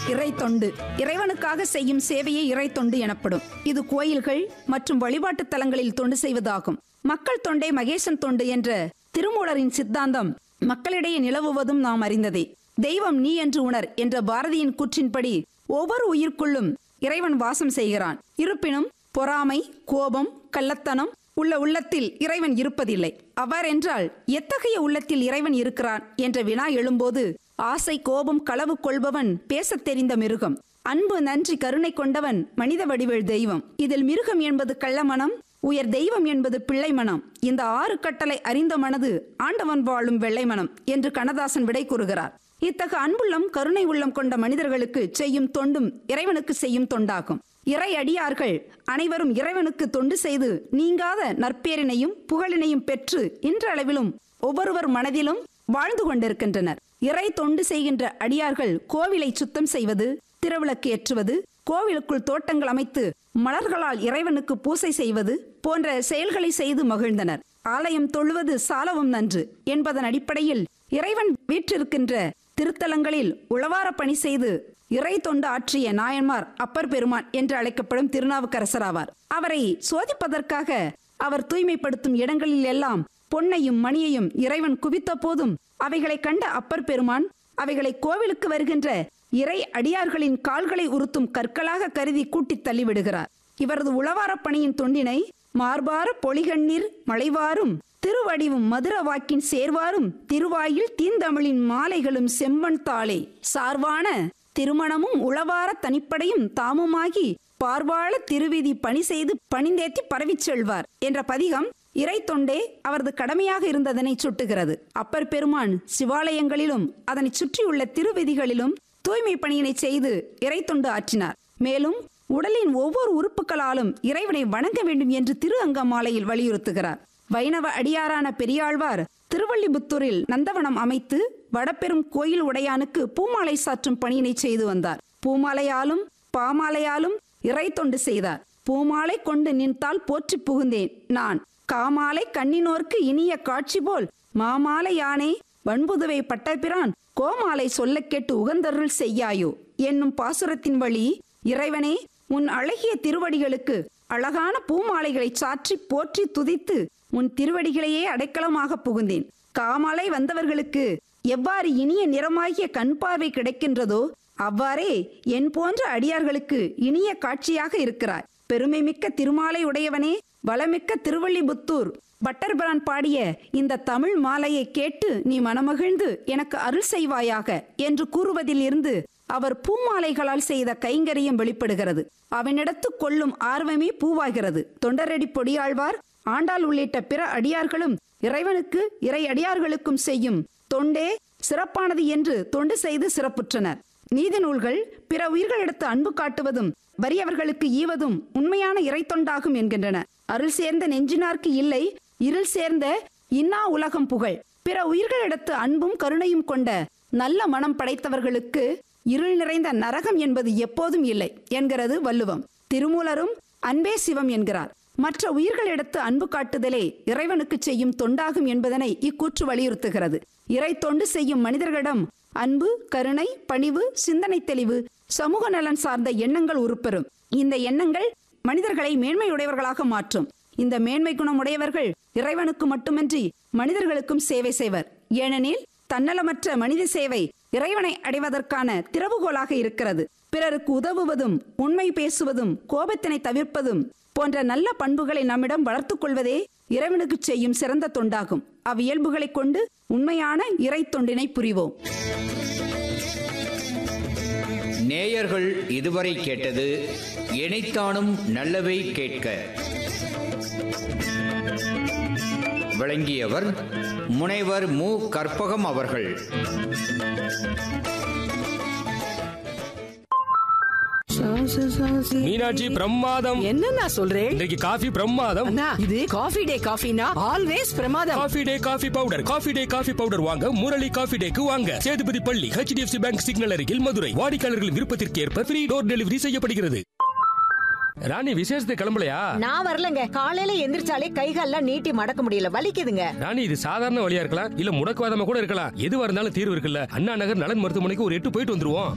இறை தொண்டு. இறைவனுக்காக செய்யும் சேவையே இறை தொண்டு எனப்படும். இது கோயில்கள் மற்றும் வழிபாட்டு தலங்களில் தொண்டு செய்வதாகும். மக்கள் தொண்டே மகேசன் தொண்டு என்ற திருமூலரின் சித்தாந்தம் மக்களிடையே நிலவுவதும் நாம் அறிந்ததே. தெய்வம் நீ என்று உணர் என்ற பாரதியின் கூற்றின்படி ஒவ்வொரு உயிர்க்குள்ளும் இறைவன் வாசம் செய்கிறான். இருப்பினும் பொறாமை, கோபம், கள்ளத்தனம் உள்ள உள்ளத்தில் இறைவன் இருப்பதில்லை. அவ்வாறென்றால் எத்தகைய உள்ளத்தில் இறைவன் இருக்கிறான் என்ற வினா எழும்போது, ஆசை, கோபம், களவு கொள்பவன் பேசத் தெரிந்த மிருகம், அன்பு, நன்றி, கருணை கொண்டவன் மனித வடிவில் தெய்வம். இதில் மிருகம் என்பது கள்ளமனம், உயர் தெய்வம் என்பது பிள்ளை மனம். இந்த 6 கட்டளை அறிந்த மனது ஆண்டவன் வாழும் வெள்ளை மனம் என்று கண்ணதாசன் விடை கூறுகிறார். இத்தகு அன்புள்ளம், கருணை உள்ளம் கொண்ட மனிதர்களுக்கு செய்யும் தொண்டும் இறைவனுக்கு செய்யும் தொண்டாகும். இறை அடியார்கள் அனைவரும் இறைவனுக்கு தொண்டு செய்து நீங்காத நற்பேரினையும் புகழினையும் பெற்று இன்றளவிலும் ஒவ்வொருவர் மனதிலும் வாழ்ந்து கொண்டிருக்கின்றனர். இறை தொண்டு செய்கின்ற அடியார்கள் கோவிலை சுத்தம் செய்வது, திருவிளக்கு ஏற்றுவது, கோவிலுக்குள் தோட்டங்கள் அமைத்து மலர்களால் இறைவனுக்கு பூசை செய்வது போன்ற செயல்களை செய்து மகிழ்ந்தனர். ஆலயம் தொழுவது சாலவும் நன்று என்பதன் அடிப்படையில் இறைவன் வீற்றிருக்கின்ற திருத்தலங்களில் உளவார பணி செய்து இறை தொண்டு ஆற்றிய நாயன்மார் அப்பர் பெருமான் என்று அழைக்கப்படும் திருநாவுக்கரசர் ஆவார். அவரை சோதிப்பதற்காக அவர் தூய்மைப்படுத்தும் இடங்களில் எல்லாம் பொன்னையும் மணியையும் இறைவன் குவித்த போதும் அவைகளை கண்ட அப்பர் பெருமான் அவைகளை கோவிலுக்கு வருகின்ற இறை அடியார்களின் கால்களை உறுத்தும் கற்களாக கருதி கூட்டி தள்ளிவிடுகிறார். இவரது உளவார பணியின் தொண்டினை மார்பார பொலிகண்ணீர் மலைவாரும் திருவடிவும் மதுர வாக்கின் சேர்வாரும் திருவாயில் தீந்தமிழின் மாலைகளும் செம்மண் தாளே சார்வான திருமணமும் உளவார தனிப்படையும் தாமுமாகி பார்வாழ திருவிதி பணி செய்து பணிந்தேத்தி பரவிச் செல்வார் என்ற பதிகம் இறை தொண்டே அவரது கடமையாக இருந்ததனை சுட்டுகிறது. அப்பர் பெருமான் சிவாலயங்களிலும் அதனை சுற்றியுள்ள திருவிதிகளிலும் தூய்மை பணியினை செய்து இறை தொண்டு ஆற்றினார். மேலும் உடலின் ஒவ்வொரு உறுப்புகளாலும் இறைவனை வணங்க வேண்டும் என்று திரு அங்கமாலையில் வலியுறுத்துகிறார். வைணவ அடியாரான பெரியாழ்வார் திருவள்ளிபுத்தூரில் நந்தவனம் அமைத்து வடபெரும் கோயில் உடையானுக்கு பூமாலை சாற்றும் பணியினை செய்து வந்தார். பூமாலையாலும் பாமாலையாலும் இறை தொண்டு செய்தார். பூமாலை கொண்டு நின்றால் போற்றி புகுந்தேன் நான், காமாலை கண்ணினோர்க்கு இனிய காட்சி போல் மாமாலை யானே வன்புதுவை பட்டபிரான் கோமாலை சொல்ல கேட்டு உகந்தருள் செய்யாயோ என்னும் பாசுரத்தின் வழி இறைவனே உன் அழகிய திருவடிகளுக்கு அழகான பூமாலைகளை சாற்றி போற்றி துதித்து உன் திருவடிகளையே அடைக்கலமாக புகுந்தேன். காமாலை வந்தவர்களுக்கு எவ்வாறு இனிய நிறமாகிய கண் பார்வை கிடைக்கின்றதோ அவ்வாறே என் போன்ற அடியார்களுக்கு இனிய காட்சியாக இருக்கிறார். பெருமை மிக்க திருமாலை உடையவனே, வளமிக்க திருவள்ளிபுத்தூர் பட்டர்பிரான் பாடிய இந்த தமிழ் மாலையை கேட்டு நீ மனமகிழ்ந்து எனக்கு அருள் செய்வாயாக என்று கூறுவதில் இருந்து அவர் பூமாலைகளால் செய்த கைங்கரியம் வெளிப்படுகிறது. அவனிடத்து கொள்ளும் ஆர்வமே பூவாகிறது. தொண்டரடி பொடியாழ்வார், ஆண்டாள் உள்ளிட்ட பிற அடியார்களும் இறைவனுக்கு இறை அடியார்களுக்கும் செய்யும் தொண்டே சிறப்பானது என்று தொண்டு செய்து சிறப்புற்றனர். நீதி நூல்கள் பிற உயிர்களிடத்து அன்பு காட்டுவதும் வறியவர்களுக்கு ஈவதும் உண்மையான இறை தொண்டாகும் என்கின்றன. அருள் சேர்ந்த நெஞ்சினார்க்கு இல்லை, இருள் சேர்ந்த இன்னா உலகம் புகழ். பிற உயிர்களிடத்து அன்பும் கருணையும் கொண்ட நல்ல மனம் படைத்தவர்களுக்கு இருள் நிறைந்த நரகம் என்பது எப்போதும் இல்லை என்கிறது வள்ளுவம். திருமூலரும் அன்பே சிவம் என்கிறார். மற்ற உயிர்களிடத்து அன்பு காட்டுதலே இறைவனுக்கு செய்யும் தொண்டாகும் என்பதனை இக்கூற்று வலியுறுத்துகிறது. இறை தொண்டு செய்யும் மனிதர்களிடம் அன்பு, கருணை, பணிவு, சிந்தனை தெளிவு, சமூக நலன் சார்ந்த எண்ணங்கள் உருப்பெறும். இந்த எண்ணங்கள் மனிதர்களை மேன்மையுடையவர்களாக மாற்றும். இந்த மேன்மை குணமுடையவர்கள் இறைவனுக்கு மட்டுமின்றி மனிதர்களுக்கும் சேவை செய்வர். ஏனெனில் தன்னலமற்ற மனித சேவை இறைவனை அடைவதற்கான திறவுகோலாக இருக்கிறது. பிறருக்கு உதவுவதும், உண்மை பேசுவதும், கோபத்தினை தவிர்ப்பதும் போன்ற நல்ல பண்புகளை நம்மிடம் வளர்த்துக் கொள்வதே இறைவனுக்கு செய்யும் சிறந்த தொண்டாகும். அவ்வியல்புகளை கொண்டு உண்மையான இறை தொண்டினை புரிவோம். நேயர்கள் இதுவரை கேட்டது எனைத்தானும் நல்லவை கேட்க. வழங்கியவர் முனைவர் மு. கற்பகம் அவர்கள். மீனாட்சி பிரமாதம். என்ன சொல்றேன்? இன்றைக்கு காஃபி பிரமாதம். இது காஃபி டே காஃபினா ஆல்வேஸ் பிரமாதம். Coffee day coffee powder. Coffee day coffee powder வாங்க முரளி காஃபி டேக்கு வாங்க. சேதுபதி பள்ளி, HDFC பேங்க் சிக்னல் அருகில், மதுரை. வாடிக்கையாளர்கள் விருப்பத்திற்கு ஏற்ப ஃப்ரீ டோர் டெலிவரி செய்யப்படுகிறது. ராணி, விசேஷத்தை கிளம்பலையா? நான் வரலங்க. காலையில எந்திரிச்சாலே கைகால்லாம் நீட்டி மடக்க முடியல, வலிக்குதுங்க. ராணி, இது சாதாரண வழியா இருக்கலாம், இல்ல முடக்குவாதமா கூட இருக்கலாம். எதுவா இருந்தாலும் தீர்வு இருக்குல்ல. அண்ணா நகர் நலன் மருத்துவமனைக்கு ஒரு 8 போயிட்டு வந்துருவோம்.